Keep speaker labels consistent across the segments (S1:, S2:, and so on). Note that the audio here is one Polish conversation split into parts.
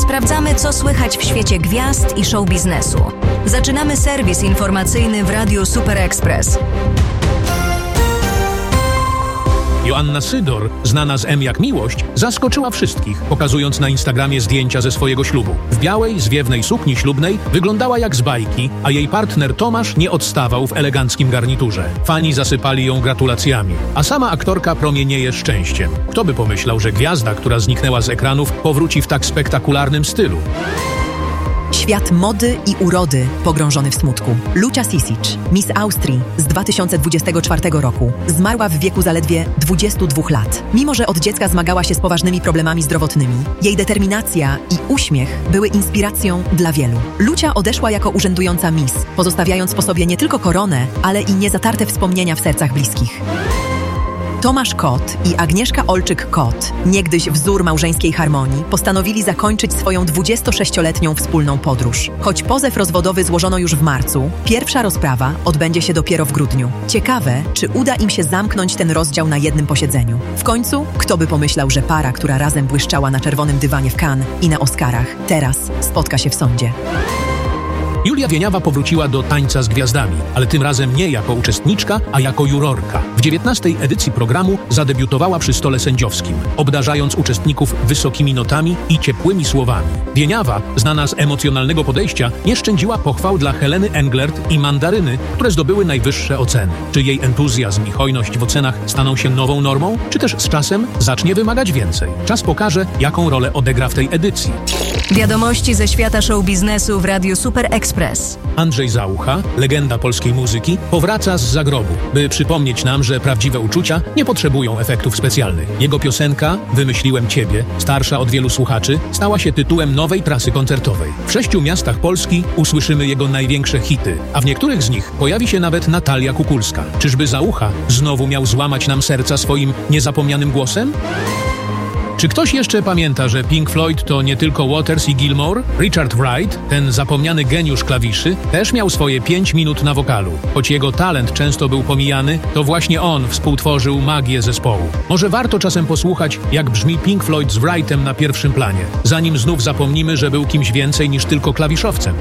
S1: Sprawdzamy, co słychać w świecie gwiazd i show biznesu. Zaczynamy serwis informacyjny w Radiu Super Express.
S2: Joanna Sydor, znana z M jak Miłość, zaskoczyła wszystkich, pokazując na Instagramie zdjęcia ze swojego ślubu. W białej, zwiewnej sukni ślubnej wyglądała jak z bajki, a jej partner Tomasz nie odstawał w eleganckim garniturze. Fani zasypali ją gratulacjami, a sama aktorka promienieje szczęściem. Kto by pomyślał, że gwiazda, która zniknęła z ekranów, powróci w tak spektakularnym stylu?
S3: Świat mody i urody pogrążony w smutku. Lucia Sisic, Miss Austrii z 2024 roku, zmarła w wieku zaledwie 22 lat. Mimo że od dziecka zmagała się z poważnymi problemami zdrowotnymi, jej determinacja i uśmiech były inspiracją dla wielu. Lucia odeszła jako urzędująca Miss, pozostawiając po sobie nie tylko koronę, ale i niezatarte wspomnienia w sercach bliskich. Tomasz Kot i Agnieszka Olczyk-Kot, niegdyś wzór małżeńskiej harmonii, postanowili zakończyć swoją 26-letnią wspólną podróż. Choć pozew rozwodowy złożono już w marcu, pierwsza rozprawa odbędzie się dopiero w grudniu. Ciekawe, czy uda im się zamknąć ten rozdział na jednym posiedzeniu. W końcu, kto by pomyślał, że para, która razem błyszczała na czerwonym dywanie w Cannes i na Oscarach, teraz spotka się w sądzie.
S2: Julia Wieniawa powróciła do Tańca z Gwiazdami, ale tym razem nie jako uczestniczka, a jako jurorka. W 19. edycji programu zadebiutowała przy stole sędziowskim, obdarzając uczestników wysokimi notami i ciepłymi słowami. Wieniawa, znana z emocjonalnego podejścia, nie szczędziła pochwał dla Heleny Englert i Mandaryny, które zdobyły najwyższe oceny. Czy jej entuzjazm i hojność w ocenach staną się nową normą, czy też z czasem zacznie wymagać więcej? Czas pokaże, jaką rolę odegra w tej edycji.
S1: Wiadomości ze świata show biznesu w Radiu Super Express.
S2: Andrzej Zaucha, legenda polskiej muzyki, powraca z zagrobu, by przypomnieć nam, że prawdziwe uczucia nie potrzebują efektów specjalnych. Jego piosenka Wymyśliłem Ciebie, starsza od wielu słuchaczy, stała się tytułem nowej trasy koncertowej. W 6 miastach Polski usłyszymy jego największe hity, a w niektórych z nich pojawi się nawet Natalia Kukulska. Czyżby Zaucha znowu miał złamać nam serca swoim niezapomnianym głosem? Czy ktoś jeszcze pamięta, że Pink Floyd to nie tylko Waters i Gilmour? Richard Wright, ten zapomniany geniusz klawiszy, też miał swoje 5 minut na wokalu. Choć jego talent często był pomijany, to właśnie on współtworzył magię zespołu. Może warto czasem posłuchać, jak brzmi Pink Floyd z Wrightem na pierwszym planie, zanim znów zapomnimy, że był kimś więcej niż tylko klawiszowcem.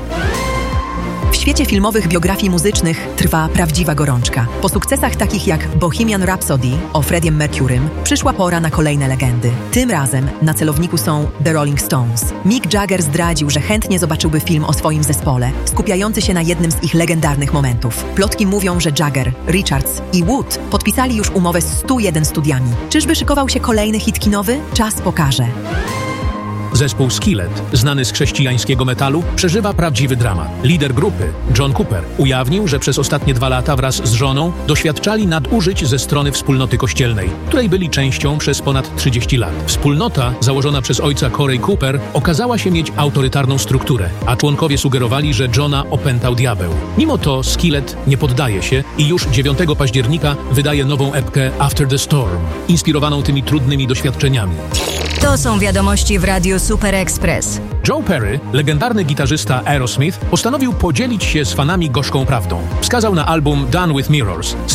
S3: W świecie filmowych biografii muzycznych trwa prawdziwa gorączka. Po sukcesach takich jak Bohemian Rhapsody o Freddiem Mercurym przyszła pora na kolejne legendy. Tym razem na celowniku są The Rolling Stones. Mick Jagger zdradził, że chętnie zobaczyłby film o swoim zespole, skupiający się na jednym z ich legendarnych momentów. Plotki mówią, że Jagger, Richards i Wood podpisali już umowę z 101 studiami. Czyżby szykował się kolejny hit kinowy? Czas pokaże.
S2: Zespół Skillet, znany z chrześcijańskiego metalu, przeżywa prawdziwy dramat. Lider grupy, John Cooper, ujawnił, że przez ostatnie 2 lata wraz z żoną doświadczali nadużyć ze strony wspólnoty kościelnej, której byli częścią przez ponad 30 lat. Wspólnota, założona przez ojca Corey Cooper, okazała się mieć autorytarną strukturę, a członkowie sugerowali, że Johna opętał diabeł. Mimo to Skillet nie poddaje się i już 9 października wydaje nową epkę After the Storm, inspirowaną tymi trudnymi doświadczeniami.
S1: To są wiadomości w Radiu Super Express.
S2: Joe Perry, legendarny gitarzysta Aerosmith, postanowił podzielić się z fanami gorzką prawdą. Wskazał na album Done with Mirrors z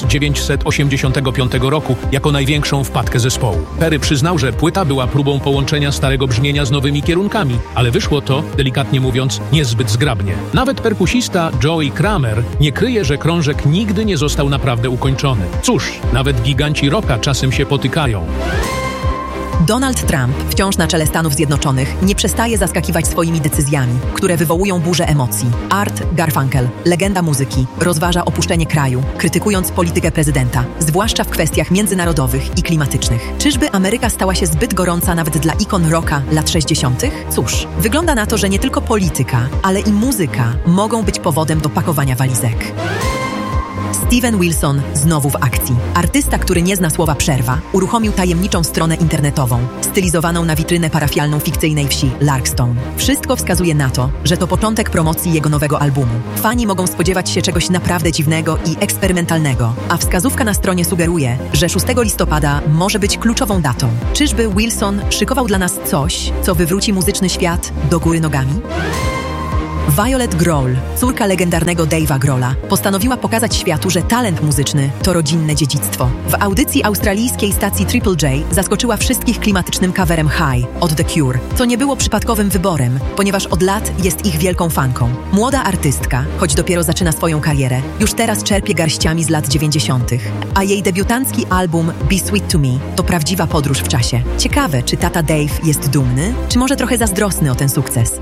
S2: 1985 roku jako największą wpadkę zespołu. Perry przyznał, że płyta była próbą połączenia starego brzmienia z nowymi kierunkami, ale wyszło to, delikatnie mówiąc, niezbyt zgrabnie. Nawet perkusista Joey Kramer nie kryje, że krążek nigdy nie został naprawdę ukończony. Cóż, nawet giganci rocka czasem się potykają.
S3: Donald Trump, wciąż na czele Stanów Zjednoczonych, nie przestaje zaskakiwać swoimi decyzjami, które wywołują burzę emocji. Art Garfunkel, legenda muzyki, rozważa opuszczenie kraju, krytykując politykę prezydenta, zwłaszcza w kwestiach międzynarodowych i klimatycznych. Czyżby Ameryka stała się zbyt gorąca nawet dla ikon rocka lat 60? Cóż, wygląda na to, że nie tylko polityka, ale i muzyka mogą być powodem do pakowania walizek. Steven Wilson znowu w akcji. Artysta, który nie zna słowa przerwa, uruchomił tajemniczą stronę internetową, stylizowaną na witrynę parafialną fikcyjnej wsi Larkstone. Wszystko wskazuje na to, że to początek promocji jego nowego albumu. Fani mogą spodziewać się czegoś naprawdę dziwnego i eksperymentalnego, a wskazówka na stronie sugeruje, że 6 listopada może być kluczową datą. Czyżby Wilson szykował dla nas coś, co wywróci muzyczny świat do góry nogami? Violet Grohl, córka legendarnego Dave'a Grohla, postanowiła pokazać światu, że talent muzyczny to rodzinne dziedzictwo. W audycji australijskiej stacji Triple J zaskoczyła wszystkich klimatycznym coverem High od The Cure, co nie było przypadkowym wyborem, ponieważ od lat jest ich wielką fanką. Młoda artystka, choć dopiero zaczyna swoją karierę, już teraz czerpie garściami z lat 90., a jej debiutancki album Be Sweet to Me to prawdziwa podróż w czasie. Ciekawe, czy tata Dave jest dumny, czy może trochę zazdrosny o ten sukces.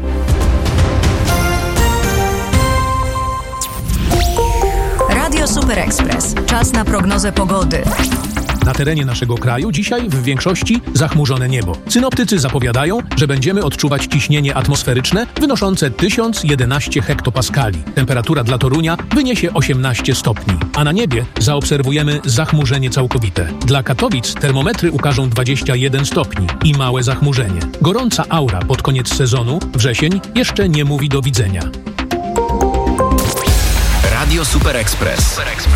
S1: Radio Super Express. Czas na prognozę pogody.
S2: Na terenie naszego kraju dzisiaj w większości zachmurzone niebo. Synoptycy zapowiadają, że będziemy odczuwać ciśnienie atmosferyczne wynoszące 1011 hektopaskali. Temperatura dla Torunia wyniesie 18 stopni, a na niebie zaobserwujemy zachmurzenie całkowite. Dla Katowic termometry ukażą 21 stopni i małe zachmurzenie. Gorąca aura pod koniec sezonu, wrzesień, jeszcze nie mówi do widzenia.
S4: Radio Super Express.